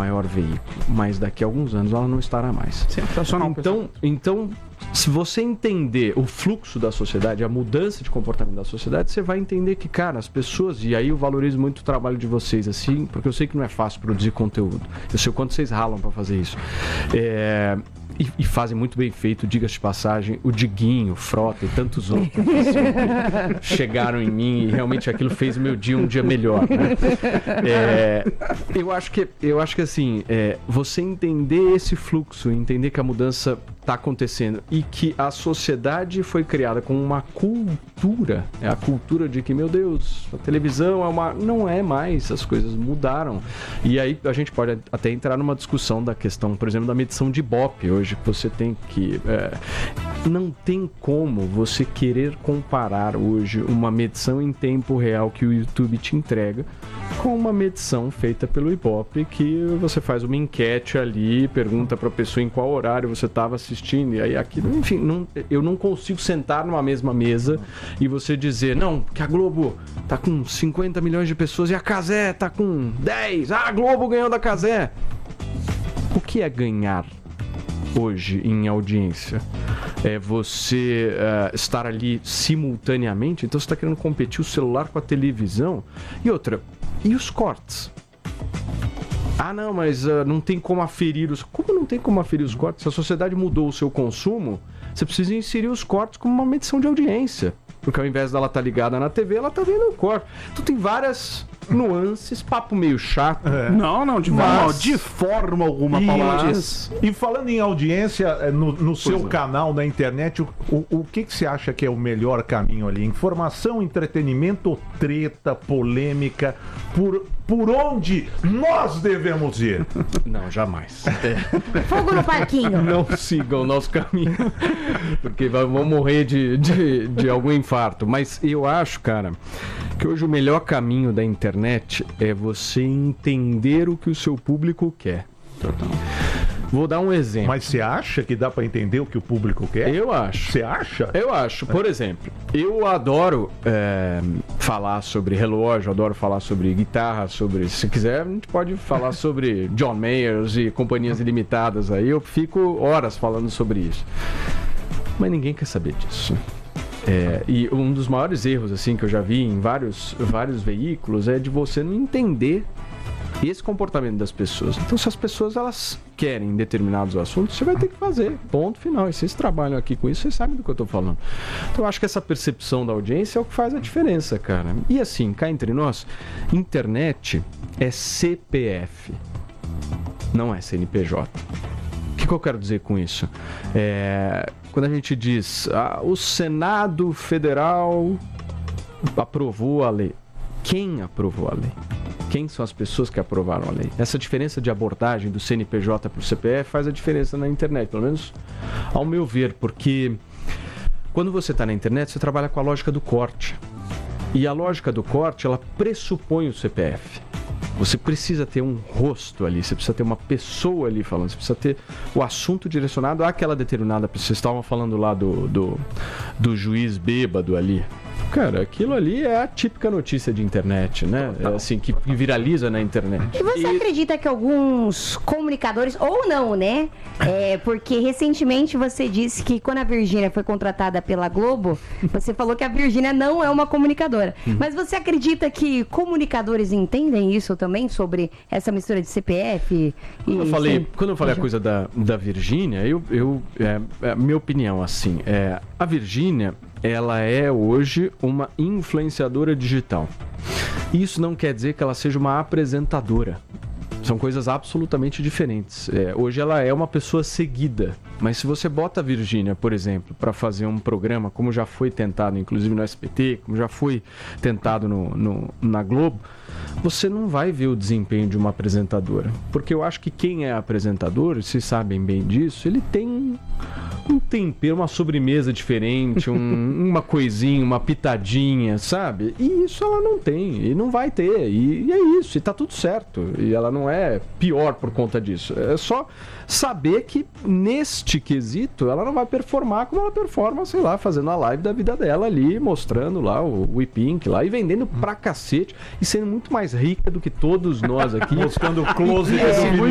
maior veículo, mas daqui a alguns anos ela não estará mais. Sensacional. Então, se você entender o fluxo da sociedade, a mudança de comportamento da sociedade, você vai entender que, cara, as pessoas, e aí eu valorizo muito o trabalho de vocês, assim, porque eu sei que não é fácil produzir conteúdo. Eu sei o quanto vocês ralam para fazer isso. E fazem muito bem feito, diga-se de passagem, o Diguinho, o Frota e tantos outros assim, chegaram em mim e realmente aquilo fez o meu dia um dia melhor, né? Eu acho que assim, você entender esse fluxo, entender que a mudança está acontecendo e que a sociedade foi criada com uma cultura, a cultura de que, meu Deus, a televisão não é mais, as coisas mudaram. E aí a gente pode até entrar numa discussão da questão, por exemplo, da medição de Ibope hoje, que você tem que... não tem como você querer comparar hoje uma medição em tempo real que o YouTube te entrega com uma medição feita pelo Ibope, que você faz uma enquete ali, pergunta para a pessoa em qual horário você estava assistindo, e aí aquilo, enfim, eu não consigo sentar numa mesma mesa e você dizer, não, que a Globo tá com 50 milhões de pessoas e a Cazé tá com 10, a Globo ganhou da Cazé. O que é ganhar hoje em audiência? É você estar ali simultaneamente? Então você está querendo competir o celular com a televisão? E outra, e os cortes? Ah, não, mas não tem como aferir os... Como não tem como aferir os cortes? Se a sociedade mudou o seu consumo, você precisa inserir os cortes como uma medição de audiência. Porque ao invés dela estar ligada na TV, ela está vendo o corte. Então tem várias nuances, papo meio chato. Não, de forma alguma, Paulo. E falando em audiência, no seu canal na internet, o que você acha que é o melhor caminho ali? Informação, entretenimento ou treta, polêmica? Por onde nós devemos ir? Não, jamais. Fogo no parquinho. Não sigam o nosso caminho, porque vão morrer de algum infarto. Mas eu acho, cara, que hoje o melhor caminho da internet é você entender o que o seu público quer. Vou dar um exemplo. Mas você acha que dá pra entender o que o público quer? Eu acho. Você acha? Eu acho. Por exemplo, eu adoro falar sobre relógio, adoro falar sobre guitarra, se quiser, a gente pode falar sobre John Mayers e companhias ilimitadas aí. Eu fico horas falando sobre isso. Mas ninguém quer saber disso. E um dos maiores erros assim que eu já vi em vários veículos é de você não entender esse comportamento das pessoas. Então, se as pessoas elas querem determinados assuntos, você vai ter que fazer. Ponto final. E vocês trabalham aqui com isso, vocês sabem do que eu tô falando. Então, eu acho que essa percepção da audiência é o que faz a diferença, cara. E assim, cá entre nós, internet é CPF, não é CNPJ. O que eu quero dizer com isso? Quando a gente diz o Senado Federal aprovou a lei. Quem aprovou a lei? Quem são as pessoas que aprovaram a lei? Essa diferença de abordagem do CNPJ para o CPF faz a diferença na internet, pelo menos ao meu ver, porque quando você está na internet, você trabalha com a lógica do corte. E a lógica do corte, ela pressupõe o CPF. Você precisa ter um rosto ali, você precisa ter uma pessoa ali falando, você precisa ter o assunto direcionado àquela determinada pessoa. Vocês estavam falando lá do juiz bêbado ali. Cara, aquilo ali é a típica notícia de internet, né? Assim, que viraliza na internet. E você acredita que alguns comunicadores, ou não, né? Porque recentemente você disse que quando a Virgínia foi contratada pela Globo, você falou que a Virgínia não é uma comunicadora. Mas você acredita que comunicadores entendem isso também, sobre essa mistura de CPF? Quando eu falei a coisa da Virgínia, minha opinião, assim, a Virgínia, ela é hoje uma influenciadora digital. Isso não quer dizer que ela seja uma apresentadora. São coisas absolutamente diferentes. Hoje ela é uma pessoa seguida, mas se você bota a Virgínia, por exemplo, para fazer um programa, como já foi tentado, inclusive no SBT, como já foi tentado na Globo, você não vai ver o desempenho de uma apresentadora. Porque eu acho que quem é apresentador, vocês sabem bem disso, ele tem um tempero, uma sobremesa diferente, uma coisinha, uma pitadinha, sabe? E isso ela não tem, e não vai ter, e é isso, e tá tudo certo. E ela não é pior por conta disso. É só saber que neste quesito ela não vai performar como ela performa, sei lá, fazendo a live da vida dela ali, mostrando lá o WePink lá e vendendo pra cacete e sendo muito mais rica do que todos nós aqui. Mostrando o close